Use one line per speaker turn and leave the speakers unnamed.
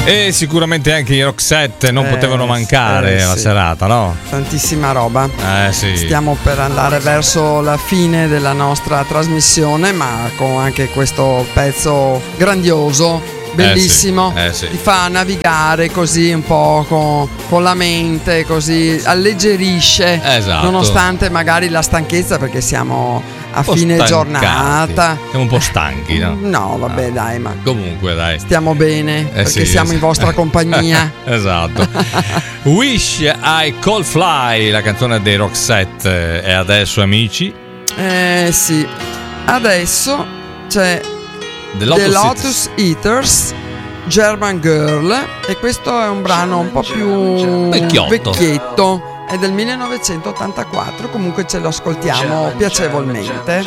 E sicuramente anche i Roxette non potevano mancare alla serata, no?
Tantissima roba.
Sì.
Stiamo per andare verso la fine della nostra trasmissione, ma con anche questo pezzo grandioso, bellissimo.
Sì.
Ti fa navigare così un po' con la mente, così alleggerisce,
esatto,
nonostante magari la stanchezza, perché siamo a fine giornata.
Siamo un po' stanchi, no?
No, vabbè, dai, ma
comunque dai,
stiamo bene, perché siamo in vostra compagnia.
Esatto. Wish I Could Fly, la canzone dei Roxette. E adesso, amici,
sì, adesso c'è The Lotus Eaters, German Girl, e questo è un brano un po' più vecchietto, è del 1984, comunque ce lo ascoltiamo piacevolmente.